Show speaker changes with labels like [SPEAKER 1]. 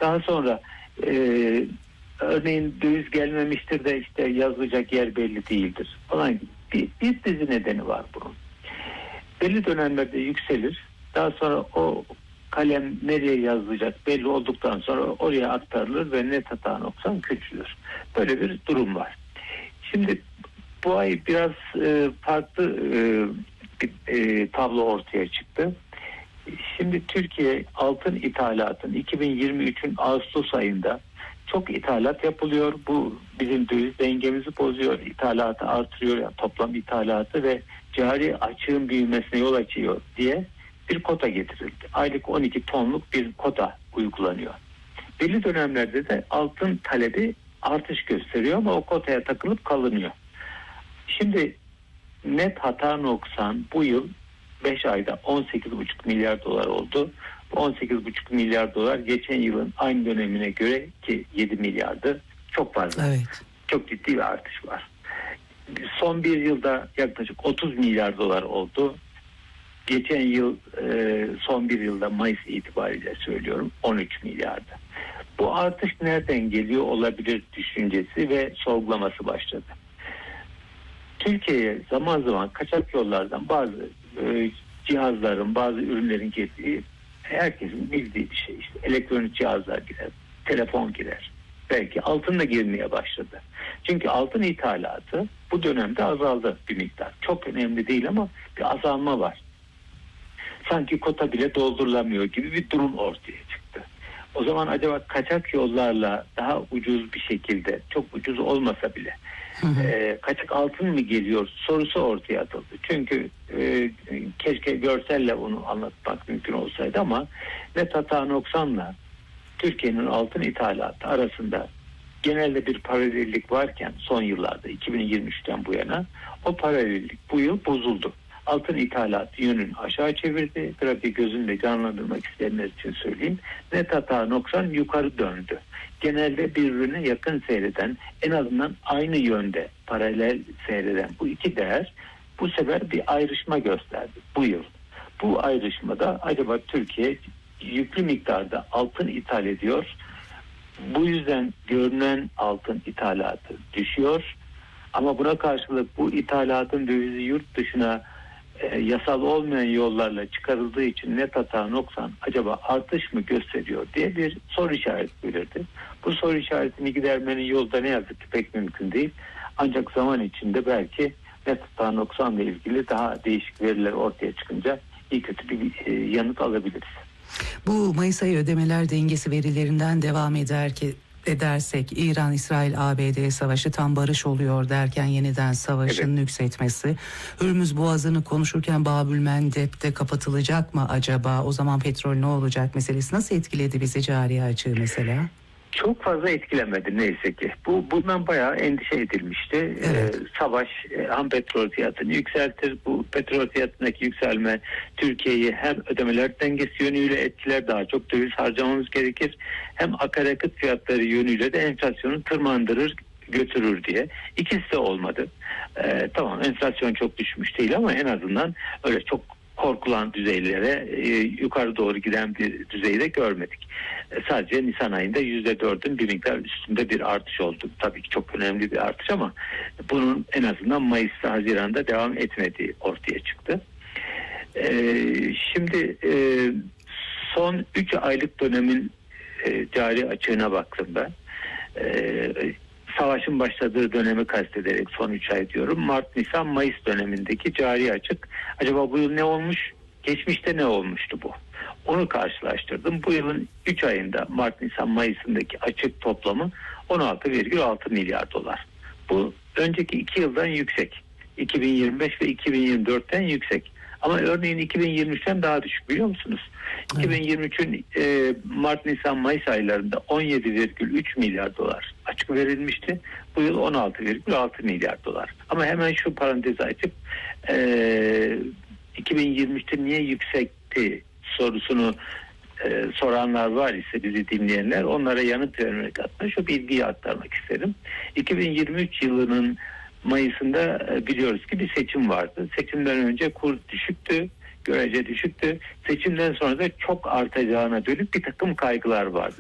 [SPEAKER 1] Daha sonra örneğin döviz gelmemiştir de işte yazılacak yer belli değildir falan gibi bir dizi nedeni var bunun. Belli dönemlerde yükselir. Daha sonra o kalem nereye yazılacak belli olduktan sonra oraya aktarılır ve net hata noksan küçülür. Böyle bir durum var. Şimdi bu ay biraz farklı bir tablo ortaya çıktı. Şimdi Türkiye altın ithalatın 2023'ün Ağustos ayında çok ithalat yapılıyor. Bu bizim döviz dengemizi bozuyor. İthalatı artırıyor. Yani toplam ithalatı ve cari açığın büyümesine yol açıyor diye bir kota getirildi. Aylık 12 tonluk bir kota uygulanıyor. Belli dönemlerde de altın talebi artış gösteriyor ama o kotaya takılıp kalınıyor. Şimdi net hata noksan bu yıl 5 ayda 18,5 milyar dolar oldu. Bu 18,5 milyar dolar geçen yılın aynı dönemine göre ki 7 milyardı. Çok fazla.
[SPEAKER 2] Evet.
[SPEAKER 1] Çok ciddi bir artış var. Son bir yılda yaklaşık 30 milyar dolar oldu. Geçen yıl son bir yılda Mayıs itibariyle söylüyorum 13 milyardı. Bu artış nereden geliyor olabilir düşüncesi ve sorgulaması başladı. Türkiye'ye zaman zaman kaçak yollardan bazı cihazların, bazı ürünlerin girdiği herkesin bildiği bir şey. İşte elektronik cihazlar girer, telefon girer. Belki altın da girmeye başladı. Çünkü altın ithalatı bu dönemde azaldı bir miktar. Çok önemli değil ama bir azalma var. Sanki kota bile doldurulamıyor gibi bir durum ortaya çıktı. O zaman acaba kaçak yollarla daha ucuz bir şekilde, çok ucuz olmasa bile kaçak altın mı geliyor sorusu ortaya atıldı. Çünkü keşke görselle onu anlatmak mümkün olsaydı ama net hata noksanla Türkiye'nin altın ithalatı arasında genelde bir paralellik varken son yıllarda 2023'ten bu yana o paralellik bu yıl bozuldu. Altın ithalatı yönünü aşağı çevirdi. Grafiği gözünle canlandırmak isteyenler için söyleyeyim. Net hata noksan yukarı döndü. Genelde birbirine yakın seyreden, en azından aynı yönde paralel seyreden bu iki değer bu sefer bir ayrışma gösterdi bu yıl. Bu ayrışmada acaba Türkiye yüklü miktarda altın ithal ediyor. Bu yüzden görünen altın ithalatı düşüyor. Ama buna karşılık bu ithalatın dövizi yurt dışına yasal olmayan yollarla çıkarıldığı için net hata noksan acaba artış mı gösteriyor diye bir soru işareti belirdi. Bu soru işaretini gidermenin yolu da ne yazık ki pek mümkün değil. Ancak zaman içinde belki net hata noksanla ilgili daha değişik veriler ortaya çıkınca iyi kötü bir yanıt alabiliriz.
[SPEAKER 2] Bu Mayıs ayı ödemeler dengesi verilerinden devam edersek İran, İsrail, ABD savaşı tam barış oluyor derken yeniden savaşın nüksetmesi. Hürmüz Boğazı'nı konuşurken Babülmendeb'de kapatılacak mı acaba? O zaman petrol ne olacak meselesi nasıl etkiledi bizi cari açığı mesela?
[SPEAKER 1] Çok fazla etkilemedi neyse ki. Bundan bayağı endişe edilmişti.
[SPEAKER 2] Evet.
[SPEAKER 1] Savaş ham petrol fiyatını yükseltir. Bu petrol fiyatındaki yükselme Türkiye'yi hem ödemeler dengesi yönüyle etkiler, daha çok döviz harcamamız gerekir. Hem akaryakıt fiyatları yönüyle de enflasyonu tırmandırır, götürür diye. İkisi de olmadı. Tamam, enflasyon çok düşmüş değil ama en azından öyle çok korkulan düzeylere yukarı doğru giden bir düzeyde görmedik. Sadece Nisan ayında %4'ün bir miktar üstünde bir artış oldu. Tabii ki çok önemli bir artış ama bunun en azından Mayıs'ta, Haziran'da devam etmediği ortaya çıktı. Şimdi son 3 aylık dönemin cari açığına baktım ben. Savaşın başladığı dönemi kastederek son 3 ay diyorum. Mart, Nisan, Mayıs dönemindeki cari açık. Acaba bu yıl ne olmuş? Geçmişte ne olmuştu bu? Onu karşılaştırdım. Bu yılın 3 ayında Mart, Nisan, Mayıs'ındaki açık toplamı 16,6 milyar dolar. Bu önceki 2 yıldan yüksek. 2025 ve 2024'ten yüksek. Ama örneğin 2023'ten daha düşük, biliyor musunuz? 2023'ün Mart, Nisan, Mayıs aylarında 17,3 milyar dolar açık verilmişti. Bu yıl 16,6 milyar dolar. Ama hemen şu parantezi açıp 2023'te niye yüksekti sorusunu soranlar var ise bizi dinleyenler, onlara yanıt vermek adına şu bilgiyi aktarmak isterim. 2023 yılının Mayıs'ında biliyoruz ki bir seçim vardı. Seçimden önce kur düşüktü, görece düşüktü. Seçimden sonra da çok artacağına dönük bir takım kaygılar vardı.